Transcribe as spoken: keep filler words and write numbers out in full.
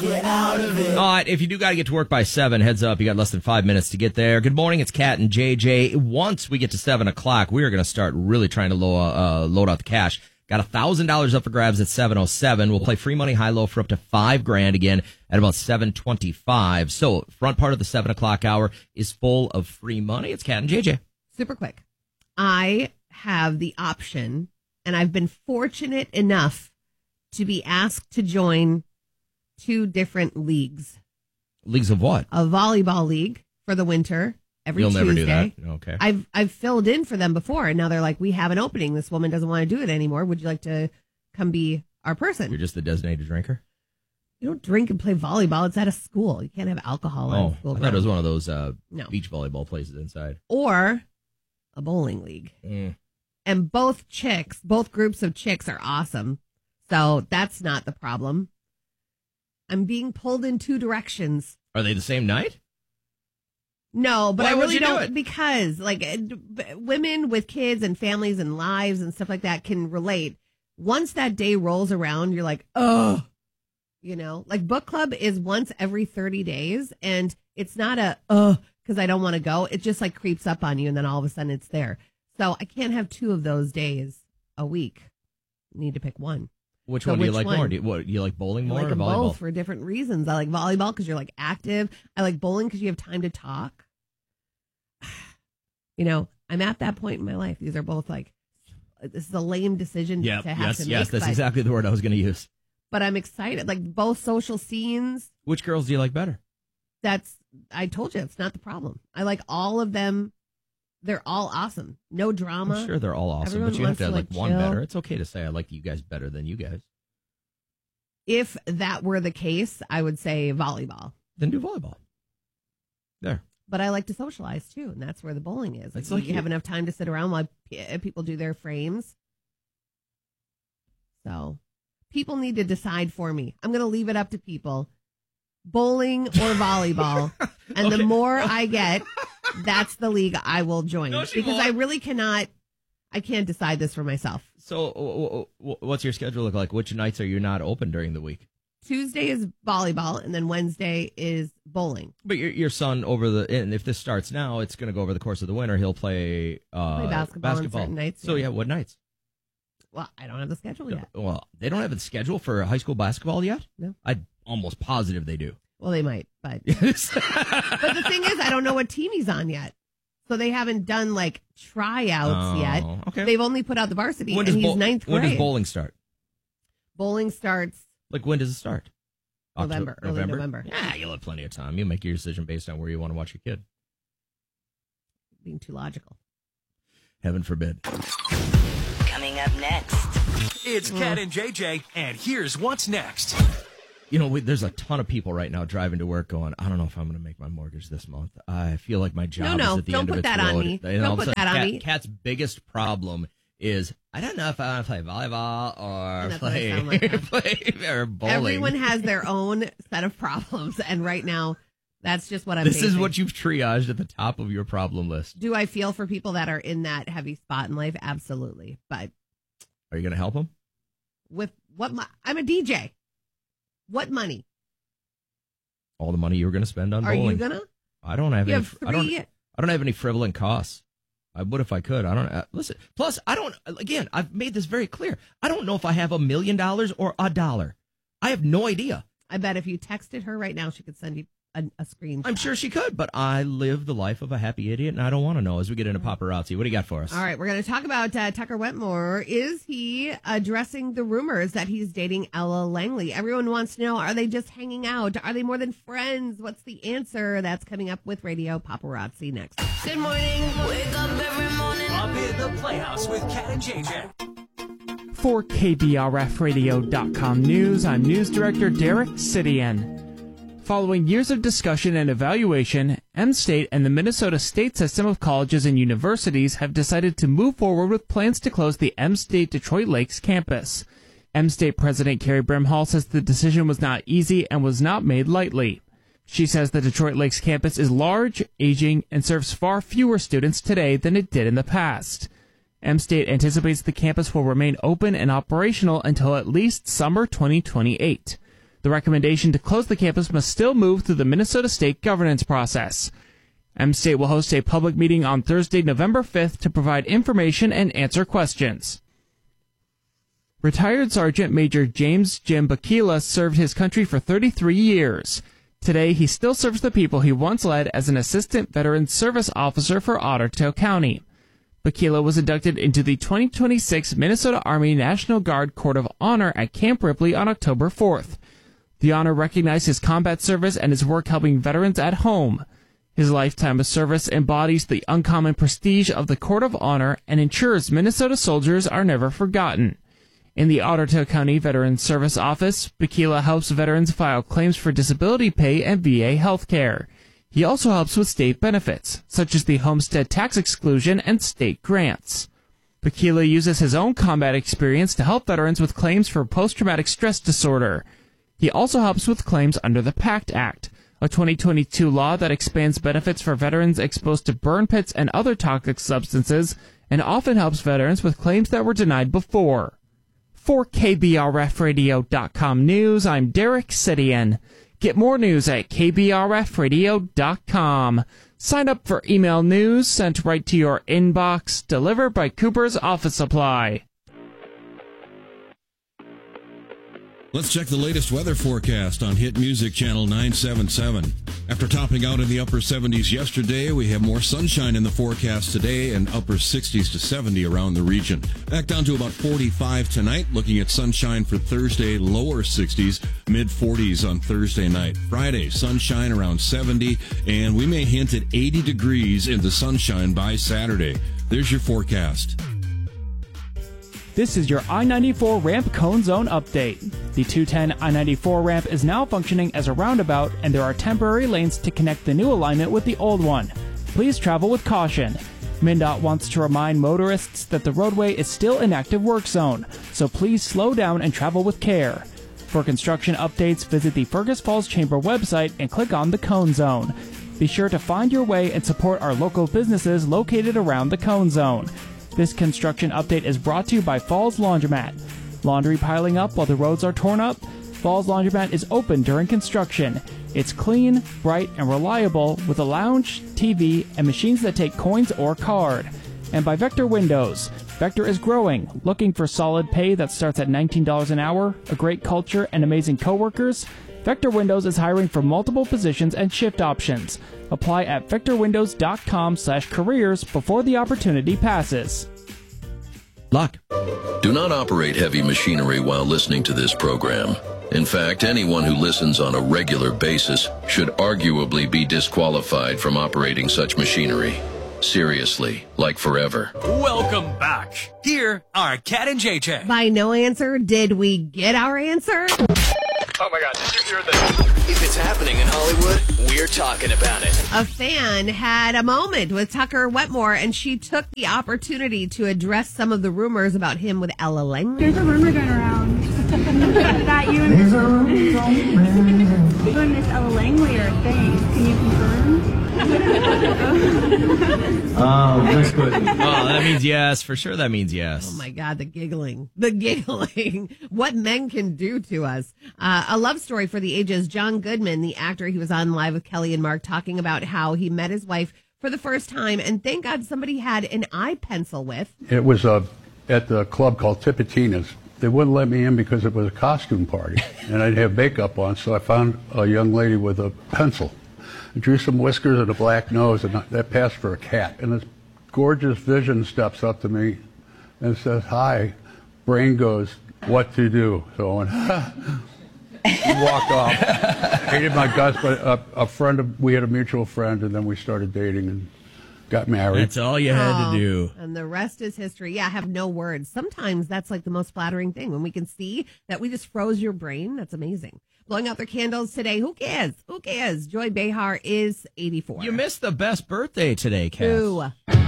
get out of it. All right, if you do got to get to work by seven, heads up, you got less than five minutes to get there. Good morning, it's Kat and J J. Once we get to seven o'clock, we are going to start really trying to load, uh, load out the cash. Got one thousand dollars up for grabs at seven oh seven. We'll play free money high-low for up to five grand again at about seven twenty-five. So, front part of the seven o'clock hour is full of free money. It's Kat and J J. Super quick. I have the option, and I've been fortunate enough to be asked to join two different leagues. Leagues of what? A volleyball league for the winter every You'll Tuesday. never do that. Okay. I've I've filled in for them before, and now they're like, we have an opening. This woman doesn't want to do it anymore. Would you like to come be our person? You're just the designated drinker? You don't drink and play volleyball. It's at a school. You can't have alcohol Oh, on school I thought grounds. it was one of those uh, No. beach volleyball places inside. Or a bowling league. Mm. And both chicks, both groups of chicks are awesome. So that's not the problem. I'm being pulled in two directions. Are they the same night? No, but Why I would really you do don't it? because like uh, b- women with kids and families and lives and stuff like that can relate. Once that day rolls around, you're like, oh, you know, like book club is once every thirty days, and it's not a oh because I don't want to go. It just like creeps up on you, and then all of a sudden it's there. So I can't have two of those days a week. I need to pick one. Which So one do you which like one? more? Do you, what, do you like bowling I more like or them volleyball? both for different reasons. I like volleyball because you're like active. I like bowling because you have time to talk. You know, I'm at that point in my life. These are both like, this is a lame decision Yeah, to have yes, to yes, make. that's but, exactly the word I was going to use. but I'm excited. Like both social scenes. Which girls do you like better? That's, I told you, it's not the problem. I like all of them. They're all awesome. No drama. I'm sure they're all awesome, Everyone but you have wants to to, like like, one chill. better. It's okay to say I like you guys better than you guys. If that were the case, I would say volleyball. Then do volleyball. There. But I like to socialize too, and that's where the bowling is. Like, It's like you you- have enough time to sit around while p- people do their frames. So people need to decide for me. I'm going to leave it up to people. Bowling or volleyball. And Okay. the more I get, that's the league I will join. No, she because won't. I really cannot, I can't decide this for myself. So, w- w- w- what's your schedule look like? Which nights are you not open during the week? Tuesday is volleyball, and then Wednesday is bowling. But your your son over the and if this starts now, it's going to go over the course of the winter. He'll play, uh, Play basketball on certain nights, So yeah. yeah, what nights? Well, I don't have the schedule yet. Well, they don't have a schedule for high school basketball yet. No. I'm almost positive they do. Well, they might, but Yes. but the thing is, I don't know what team he's on yet. So they haven't done like tryouts Oh, yet. okay. They've only put out the varsity, when and does he's bowl- ninth grade. when does bowling start? Bowling starts Like when does it start? November, Octo- early November. Yeah, you'll have plenty of time. You'll make your decision based on where you want to watch your kid. being too logical. Heaven forbid. Coming up next. It's Kat and J J, and here's what's next. You know, we, there's a ton of people right now driving to work going, I don't know if I'm going to make my mortgage this month. I feel like my job No, no, is at the don't end put of its that on road. me. And Don't all of a put sudden, that on Kat- me. Kat's biggest problem is, I don't know if I want to play volleyball or That's what I play, sound like. play or bowling. Everyone has their own set of problems, and right now, that's just what I'm This is facing. what you've triaged at the top of your problem list. Do I feel for people that are in that heavy spot in life? Absolutely. But Are you going to help them? with what mo- I'm a D J. What money All the money you were going to spend on are bowling. you gonna? I don't have You any. have I don't. three. I don't have any frivolous costs. I would if I could. I don't uh, listen. Plus, I don't. Again, I've made this very clear. I don't know if I have a million dollars or a dollar. I have no idea. I bet if you texted her right now, she could send you a, a screenshot. I'm sure she could, but I live the life of a happy idiot, and I don't want to know. As we get into paparazzi, what do you got for us? All right, we're going to talk about uh, Tucker Wetmore. Is he addressing the rumors that he's dating Ella Langley? Everyone wants to know, are they just hanging out? Are they more than friends? What's the answer? That's coming up with Radio Paparazzi next. Good morning. Wake up every morning. Up in the Playhouse with Kat and J J. For K B R F radio dot com News, I'm News Director Derek Sidian. Following years of discussion and evaluation, M-State and the Minnesota State System of Colleges and Universities have decided to move forward with plans to close the M-State Detroit Lakes campus. M-State President Carrie Brimhall says the decision was not easy and was not made lightly. She says the Detroit Lakes campus is large, aging, and serves far fewer students today than it did in the past. M-State anticipates the campus will remain open and operational until at least summer twenty twenty-eight. The recommendation to close the campus must still move through the Minnesota State governance process. M-State will host a public meeting on Thursday, November fifth to provide information and answer questions. Retired Sergeant Major James Jim Bakila served his country for thirty-three years. Today, he still serves the people he once led as an Assistant Veteran Service Officer for Ottertail County. Bakila was inducted into the twenty twenty-six Minnesota Army National Guard Court of Honor at Camp Ripley on October fourth. The honor recognized his combat service and his work helping veterans at home. His lifetime of service embodies the uncommon prestige of the Court of Honor and ensures Minnesota soldiers are never forgotten. In the Ottertail County Veterans Service Office, Bakila helps veterans file claims for disability pay and V A health care. He also helps with state benefits, such as the homestead tax exclusion and state grants. Bakila uses his own combat experience to help veterans with claims for post-traumatic stress disorder. He also helps with claims under the PACT Act, a twenty twenty-two law that expands benefits for veterans exposed to burn pits and other toxic substances, and often helps veterans with claims that were denied before. For K B R F radio dot com News, I'm Derek Sidian. Get more news at K B R F radio dot com. Sign up for email news sent right to your inbox, delivered by Cooper's Office Supply. Let's check the latest weather forecast on Hit Music Channel nine seventy-seven. After topping out in the upper seventies yesterday, we have more sunshine in the forecast today and upper sixties to seventy around the region. Back down to about forty-five tonight, looking at sunshine for Thursday, lower sixties, mid forties on Thursday night. Friday, sunshine around seventy, and we may hint at eighty degrees in the sunshine by Saturday. There's your forecast. This is your I ninety-four ramp cone zone update. The two ten I ninety-four ramp is now functioning as a roundabout, and there are temporary lanes to connect the new alignment with the old one. Please travel with caution. MnDOT wants to remind motorists that the roadway is still an active work zone, so please slow down and travel with care. For construction updates, visit the Fergus Falls Chamber website and click on the Cone Zone. Be sure to find your way and support our local businesses located around the Cone Zone. This construction update is brought to you by Falls Laundromat. Laundry piling up while the roads are torn up? Falls Laundromat is open during construction. It's clean, bright, and reliable with a lounge, T V, and machines that take coins or card. And by Vector Windows. Vector is growing, looking for solid pay that starts at nineteen dollars an hour, a great culture, and amazing coworkers? Vector Windows is hiring for multiple positions and shift options. Apply at vector windows dot com slash careers before the opportunity passes. Luck. Do not operate heavy machinery while listening to this program. In fact, anyone who listens on a regular basis should arguably be disqualified from operating such machinery. Seriously, like forever. Welcome back. Here are Cat and J J. By no answer, did we get our answer? Oh my God, did you hear this? If it's happening in Hollywood, we're talking about it. A fan had a moment with Tucker Wetmore, and she took the opportunity to address some of the rumors about him with Ella Langley. There's a rumor going around that you and, you and Miss Ella Langley are a thing. Can you confirm? Oh, that's good. Oh, that means yes. For sure, that means yes. Oh, my God, the giggling. The giggling. What men can do to us. Uh, a love story for the ages. John Goodman, the actor, he was on Live with Kelly and Mark talking about how he met his wife for the first time, and thank God somebody had an eye pencil with. It was uh, at the club called Tipitina's. They wouldn't let me in because it was a costume party, and I'd have makeup on, so I found a young lady with a pencil. I drew some whiskers and a black nose, and that passed for a cat. And this gorgeous vision steps up to me and says, "Hi." Brain goes, "What to do?" So I went, ha. Walked off. Hated my guts, but a, a friend of, we had a mutual friend, and then we started dating and got married. That's all you had Oh, to do. And the rest is history. Yeah, I have no words. Sometimes that's like the most flattering thing. When we can see that we just froze your brain, that's amazing. Blowing out their candles today. Who cares? Who cares? Joy Behar is eighty-four. You missed the best birthday today, Cass. Who?